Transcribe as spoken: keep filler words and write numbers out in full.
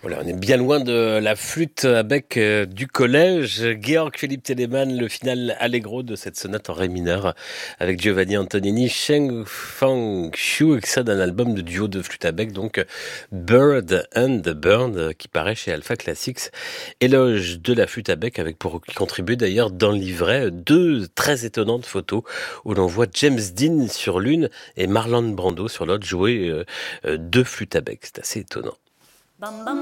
Voilà, on est bien loin de la flûte à bec euh, du collège. Georg Philipp Telemann, le final allegro de cette sonate en ré mineur avec Giovanni Antonini, Sheng Fang Shu, extrait d'un album de duo de flûte à bec, donc Bird and the Bird, qui paraît chez Alpha Classics. Éloge de la flûte à bec avec pour contribuer d'ailleurs dans le livret deux très étonnantes photos où l'on voit James Dean sur l'une et Marlon Brando sur l'autre jouer euh, euh, deux flûtes à bec. C'est assez étonnant. Bam, bam.